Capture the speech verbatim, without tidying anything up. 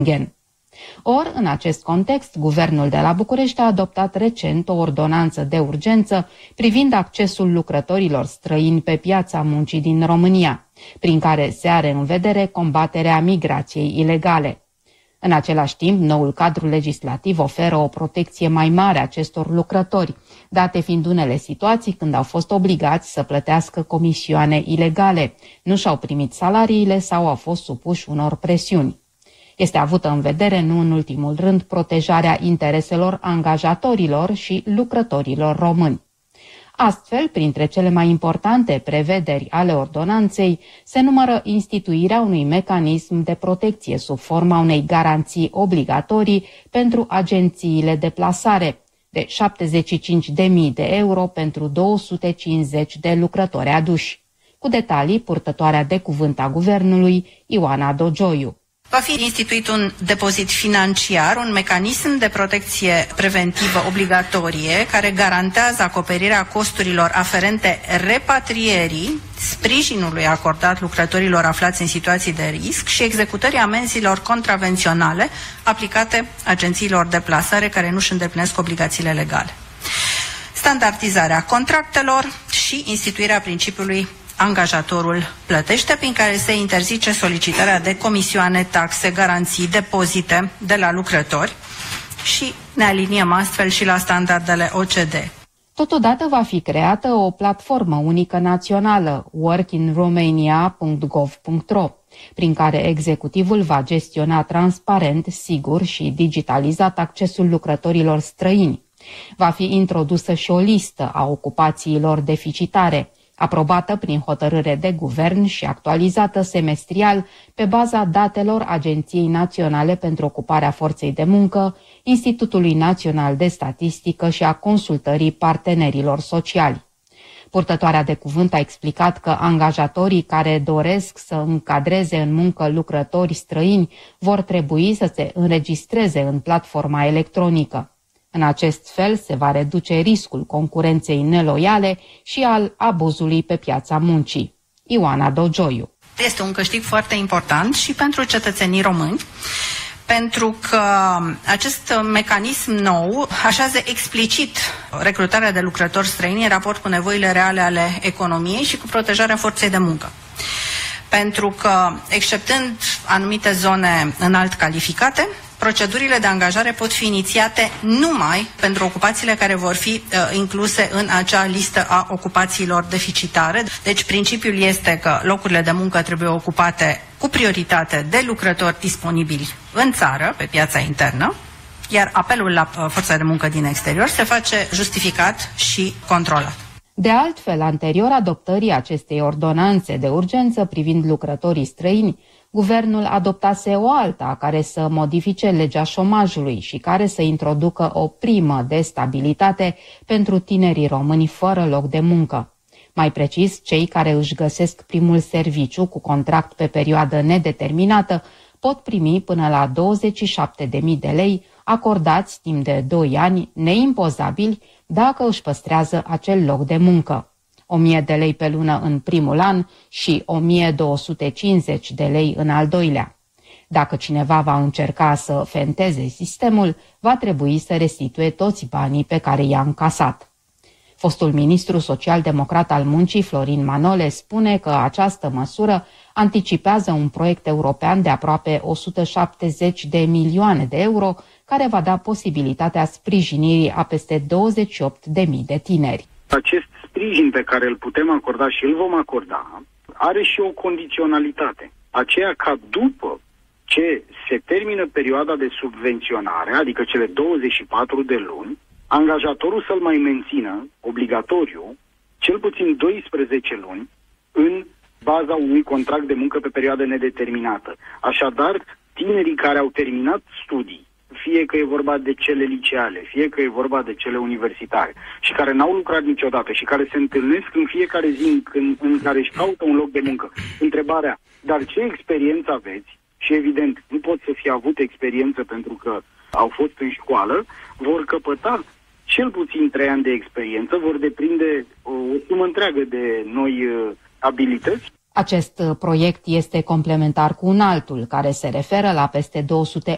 Schengen. Or, în acest context, guvernul de la București a adoptat recent o ordonanță de urgență privind accesul lucrătorilor străini pe piața muncii din România, prin care se are în vedere combaterea migrației ilegale. În același timp, noul cadru legislativ oferă o protecție mai mare acestor lucrători, date fiind unele situații când au fost obligați să plătească comisioane ilegale, nu și-au primit salariile sau au fost supuși unor presiuni. Este avută în vedere, nu în ultimul rând, protejarea intereselor angajatorilor și lucrătorilor români. Astfel, printre cele mai importante prevederi ale ordonanței, se numără instituirea unui mecanism de protecție sub forma unei garanții obligatorii pentru agențiile de plasare, de șaptezeci și cinci de mii de euro pentru două sute cincizeci de lucrători aduși. Cu detalii, purtătoarea de cuvânt a guvernului, Ioana Dogioiu. Va fi instituit un depozit financiar, un mecanism de protecție preventivă obligatorie care garantează acoperirea costurilor aferente repatrierii, sprijinului acordat lucrătorilor aflați în situații de risc și executării amenzilor contravenționale aplicate agențiilor de plasare care nu își îndeplinesc obligațiile legale. Standardizarea contractelor și instituirea principiului angajatorul plătește, prin care se interzice solicitarea de comisioane, taxe, garanții, depozite de la lucrători și ne aliniem astfel și la standardele O C D E. Totodată va fi creată o platformă unică națională, work in romania punct gov punct ro, prin care executivul va gestiona transparent, sigur și digitalizat accesul lucrătorilor străini. Va fi introdusă și o listă a ocupațiilor deficitare, aprobată prin hotărâre de guvern și actualizată semestrial pe baza datelor Agenției Naționale pentru Ocuparea Forței de Muncă, Institutului Național de Statistică și a consultării partenerilor sociali. Purtătoarea de cuvânt a explicat că angajatorii care doresc să încadreze în muncă lucrători străini vor trebui să se înregistreze în platforma electronică. În acest fel se va reduce riscul concurenței neloiale și al abuzului pe piața muncii. Ioana Dogioiu. Este un câștig foarte important și pentru cetățenii români, pentru că acest mecanism nou așează explicit recrutarea de lucrători străini în raport cu nevoile reale ale economiei și cu protejarea forței de muncă. Pentru că, exceptând anumite zone înalt calificate, procedurile de angajare pot fi inițiate numai pentru ocupațiile care vor fi uh, incluse în acea listă a ocupațiilor deficitare. Deci principiul este că locurile de muncă trebuie ocupate cu prioritate de lucrători disponibili în țară, pe piața internă, iar apelul la uh, forța de muncă din exterior se face justificat și controlat. De altfel, anterior adoptării acestei ordonanțe de urgență privind lucrătorii străini, guvernul adoptase o alta care să modifice legea șomajului și care să introducă o primă de stabilitate pentru tinerii români fără loc de muncă. Mai precis, cei care își găsesc primul serviciu cu contract pe perioadă nedeterminată pot primi până la douăzeci și șapte de mii de lei acordați timp de doi ani neimpozabili dacă își păstrează acel loc de muncă. o mie de lei pe lună în primul an și o mie două sute cincizeci de lei în al doilea. Dacă cineva va încerca să fenteze sistemul, va trebui să restituie toți banii pe care i-a încasat. Fostul ministru social-democrat al muncii, Florin Manole, spune că această măsură anticipează un proiect european de aproape o sută șaptezeci de milioane de euro, care va da posibilitatea sprijinirii a peste douăzeci și opt de mii de tineri. Acest sprijin pe care îl putem acorda și îl vom acorda are și o condiționalitate. Aceea ca după ce se termină perioada de subvenționare, adică cele douăzeci și patru de luni, angajatorul să-l mai mențină obligatoriu cel puțin doisprezece luni în baza unui contract de muncă pe perioadă nedeterminată. Așadar, tinerii care au terminat studii, fie că e vorba de cele liceale, fie că e vorba de cele universitare și care n-au lucrat niciodată și care se întâlnesc în fiecare zi în, în care își caută un loc de muncă. Întrebarea, dar ce experiență aveți? Și evident, nu pot să fie avut experiență pentru că au fost în școală, vor căpăta cel puțin trei ani de experiență, vor deprinde o sumă întreagă de noi uh, abilități. Acest proiect este complementar cu un altul, care se referă la peste două sute